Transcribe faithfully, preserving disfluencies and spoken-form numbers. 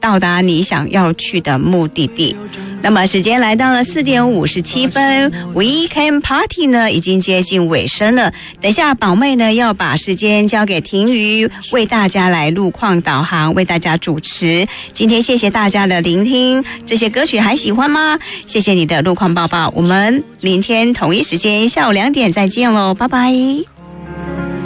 到达你想要去的目的地。那么时间来到了四点五十七分 ，Weekend Party 呢已经接近尾声了。等一下宝妹呢要把时间交给婷瑜，为大家来路况导航，为大家主持。今天谢谢大家的聆听，这些歌曲还喜欢吗？谢谢你的路况报报，我们明天同一时间下午两点再见喽，拜拜。